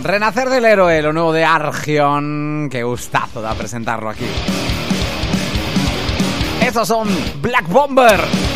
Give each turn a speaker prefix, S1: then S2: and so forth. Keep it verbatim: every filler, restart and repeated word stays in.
S1: Renacer del héroe, lo nuevo de Argion. Qué gustazo da presentarlo aquí. Estos son Black Bomber.